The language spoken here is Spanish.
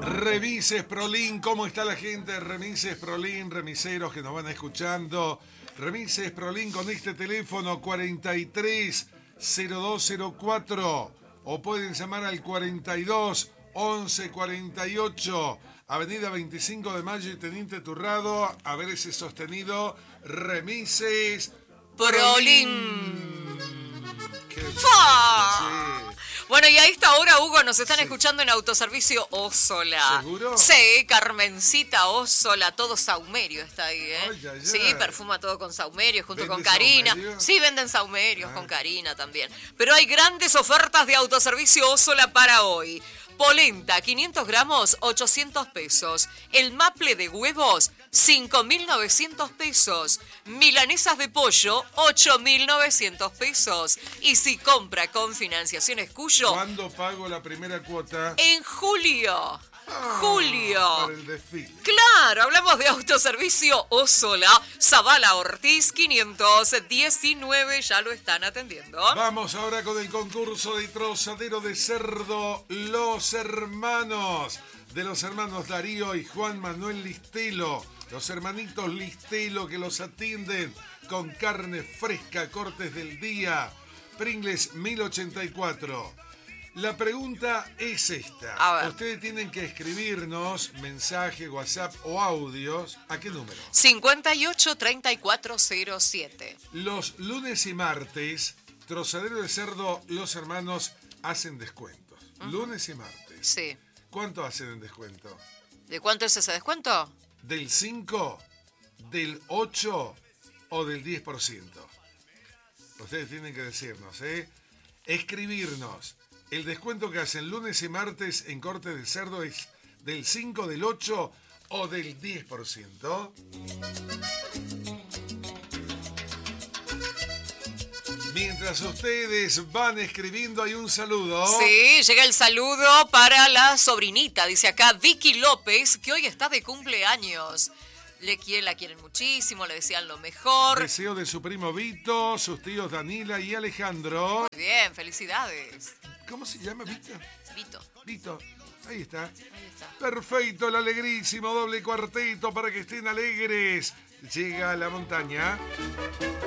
Remises Prolín, ¿cómo está la gente? Remises Prolín, remiseros que nos van escuchando. Remises Prolín con este teléfono 430204 o pueden llamar al 42 11 48, Avenida 25 de Mayo y Teniente Turrado. A ver ese sostenido. Remises Prolín. Qué Bueno, y a esta hora, Hugo, nos están escuchando en Autoservicio Ósola. ¿Seguro? Sí, Carmencita Ósola, todo saumerio está ahí, ¿eh? Ay, ay, ay. Sí, perfuma todo con saumerio junto ¿Vende con Karina. saumerio? Sí, venden saumerios con Karina también. Pero hay grandes ofertas de Autoservicio Ósola para hoy. Polenta, 500 gramos, 800 pesos. El maple de huevos, 5.900 pesos. Milanesas de pollo, 8.900 pesos. Y si compra con financiaciones Cuyo, ¿Cuándo pago la primera cuota? en julio. Para Julio. el desfile. Claro, hablamos de Autoservicio Ósola, Zavala Ortiz 519, ya lo están atendiendo. Vamos ahora con el concurso de trozadero de cerdo Los Hermanos. De los hermanos Darío y Juan Manuel Listelo. Los hermanitos Listelo que los atienden con carne fresca, cortes del día. Pringles 1084. La pregunta es esta. A ver. Ustedes tienen que escribirnos mensaje, WhatsApp o audios. ¿A qué número? 583407. Los lunes y martes, trozadero de cerdo Los Hermanos hacen descuentos. Lunes y martes. Sí. ¿Cuánto hacen en descuento? ¿De cuánto es ese descuento? ¿Del 5, del 8 o del 10%? Ustedes tienen que decirnos, ¿eh? Escribirnos. El descuento que hacen lunes y martes en corte de cerdo es del 5, del 8 o del 10%. Mientras ustedes van escribiendo, hay un saludo. Sí, llega el saludo para la sobrinita, dice acá Vicky López, que hoy está de cumpleaños. La quieren muchísimo, le desean lo mejor. Deseo de su primo Vito, sus tíos Danila y Alejandro. Muy bien, felicidades. ¿Cómo se llama Vito? Vito, Vito, ahí está. ahí está. Perfecto, el alegrísimo doble cuarteto para que estén alegres. Llega a la montaña.